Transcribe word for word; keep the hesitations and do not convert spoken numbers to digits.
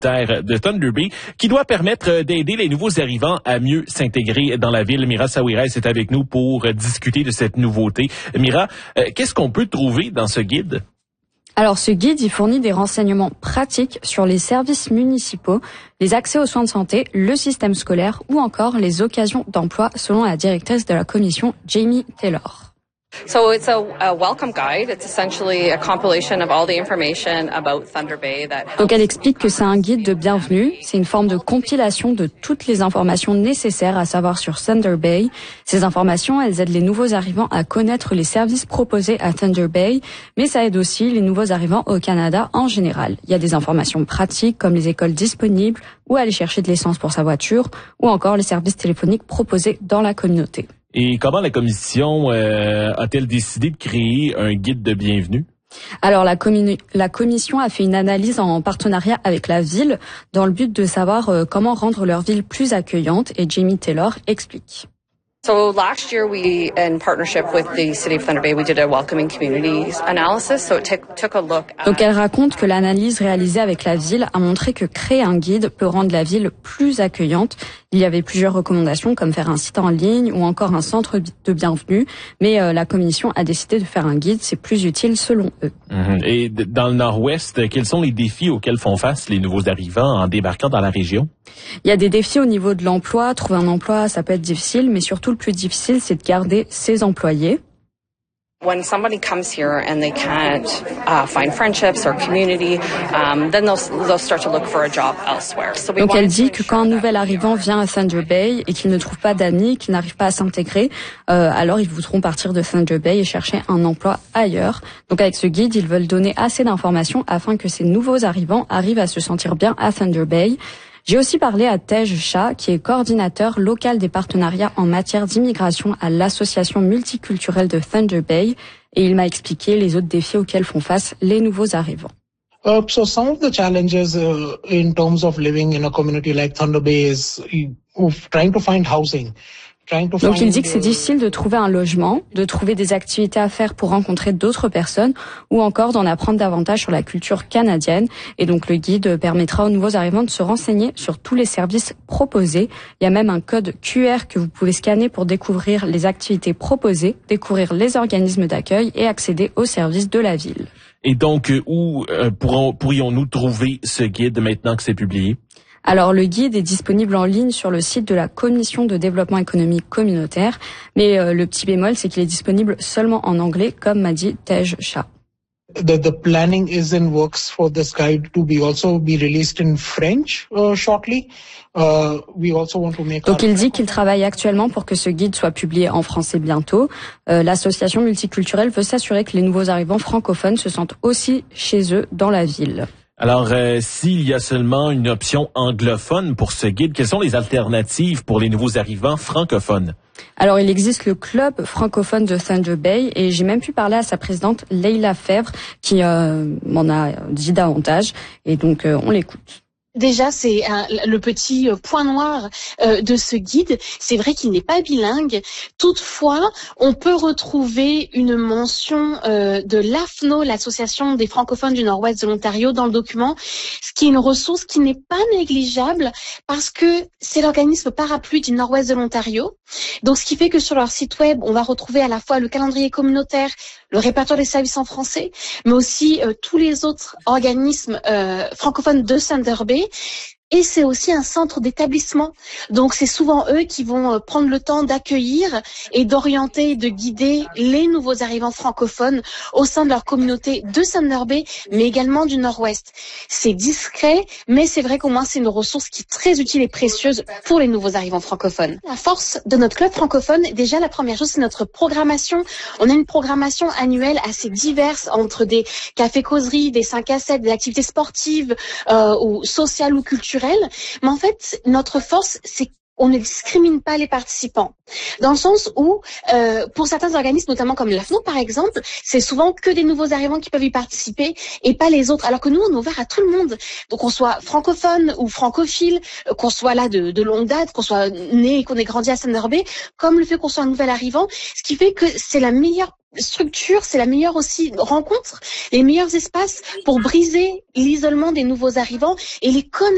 de Thunder Bay qui doit permettre d'aider les nouveaux arrivants à mieux s'intégrer dans la ville. Mira Saouira est avec nous pour discuter de cette nouveauté. Mira, euh, qu'est-ce qu'on peut trouver dans ce guide? Alors ce guide, il fournit des renseignements pratiques sur les services municipaux, les accès aux soins de santé, le système scolaire ou encore les occasions d'emploi selon la directrice de la commission, Jamie Taylor. So it's a, a welcome guide. It's essentially a compilation of all the information about Thunder Bay that Donc elle explique que c'est un guide de bienvenue, c'est une forme de compilation de toutes les informations nécessaires à savoir sur Thunder Bay. Ces informations, elles aident les nouveaux arrivants à connaître les services proposés à Thunder Bay, mais ça aide aussi les nouveaux arrivants au Canada en général. Il y a des informations pratiques comme les écoles disponibles, où aller chercher de l'essence pour sa voiture, ou encore les services téléphoniques proposés dans la communauté. Et comment la commission euh, a-t-elle décidé de créer un guide de bienvenue? Alors la, commun- la commission a fait une analyse en partenariat avec la ville dans le but de savoir euh, comment rendre leur ville plus accueillante et Jamie Taylor explique. So last year we, in partnership with the City of Thunder Bay, we did a welcoming communities analysis. So it took, took a look at... Donc elle raconte que l'analyse réalisée avec la ville a montré que créer un guide peut rendre la ville plus accueillante. Il y avait plusieurs recommandations comme faire un site en ligne ou encore un centre de bienvenue, mais euh, la commission a décidé de faire un guide, c'est plus utile selon eux. Mmh. Et dans le Nord-Ouest, quels sont les défis auxquels font face les nouveaux arrivants en débarquant dans la région? Il y a des défis au niveau de l'emploi. Trouver un emploi, ça peut être difficile, mais surtout le plus difficile, c'est de garder ses employés. When somebody comes here and they can't uh, find friendships or community, um, then they'll, they'll start to look for a job elsewhere. So we Donc elle dit wanted to que quand un ensure nouvel arrivant vient à Thunder Bay et qu'il ne trouve pas d'amis, qu'il n'arrive pas à s'intégrer, euh, alors ils voudront partir de Thunder Bay et chercher un emploi ailleurs. Donc avec ce guide, ils veulent donner assez d'informations afin que ces nouveaux arrivants arrivent à se sentir bien à Thunder Bay. J'ai aussi parlé à Tej Shah, qui est coordinateur local des partenariats en matière d'immigration à l'association multiculturelle de Thunder Bay, et il m'a expliqué les autres défis auxquels font face les nouveaux arrivants. Uh, so some of the challenges uh, in terms of living in a community like Thunder Bay is uh, trying to find housing. Donc il dit que c'est difficile de trouver un logement, de trouver des activités à faire pour rencontrer d'autres personnes ou encore d'en apprendre davantage sur la culture canadienne. Et donc le guide permettra aux nouveaux arrivants de se renseigner sur tous les services proposés. Il y a même un code Q R que vous pouvez scanner pour découvrir les activités proposées, découvrir les organismes d'accueil et accéder aux services de la ville. Et donc où euh, pourrons, pourrions-nous trouver ce guide maintenant que c'est publié? Alors le guide est disponible en ligne sur le site de la Commission de développement économique communautaire, mais euh, le petit bémol, c'est qu'il est disponible seulement en anglais, comme m'a dit Tej Shah. The, the planning is in works for this guide to be also be released in French uh, shortly. Uh, we also want to make. Donc il dit qu'il travaille actuellement pour que ce guide soit publié en français bientôt. Euh, l'association multiculturelle veut s'assurer que les nouveaux arrivants francophones se sentent aussi chez eux dans la ville. Alors, euh, s'il y a seulement une option anglophone pour ce guide, quelles sont les alternatives pour les nouveaux arrivants francophones? Alors, il existe le club francophone de Thunder Bay et j'ai même pu parler à sa présidente Leila Fèvre qui euh, m'en a dit davantage et donc euh, on l'écoute. Déjà, c'est un, le petit point noir euh, de ce guide. C'est vrai qu'il n'est pas bilingue. Toutefois, on peut retrouver une mention euh, de l'A F N O, l'Association des francophones du Nord-Ouest de l'Ontario, dans le document, ce qui est une ressource qui n'est pas négligeable parce que c'est l'organisme parapluie du Nord-Ouest de l'Ontario. Donc, ce qui fait que sur leur site web, on va retrouver à la fois le calendrier communautaire, le répertoire des services en français, mais aussi euh, tous les autres organismes euh, francophones de Thunder Bay. Et c'est aussi un centre d'établissement. Donc, c'est souvent eux qui vont prendre le temps d'accueillir et d'orienter et de guider les nouveaux arrivants francophones au sein de leur communauté de Thunder Bay, mais également du Nord-Ouest. C'est discret, mais c'est vrai qu'au moins, c'est une ressource qui est très utile et précieuse pour les nouveaux arrivants francophones. La force de notre club francophone, déjà, la première chose, c'est notre programmation. On a une programmation annuelle assez diverse entre des cafés-causeries, des cinq à sept, des activités sportives euh, ou sociales ou culturelles. Mais en fait, notre force, c'est qu'on ne discrimine pas les participants. Dans le sens où, euh, pour certains organismes, notamment comme l'A F N O par exemple, c'est souvent que des nouveaux arrivants qui peuvent y participer et pas les autres. Alors que nous, on est ouvert à tout le monde. Donc qu'on soit francophone ou francophile, qu'on soit là de, de longue date, qu'on soit né et qu'on ait grandi à Thunder Bay, comme le fait qu'on soit un nouvel arrivant, ce qui fait que c'est la meilleure structure, c'est la meilleure aussi rencontre, les meilleurs espaces pour briser l'isolement des nouveaux arrivants et les connaître.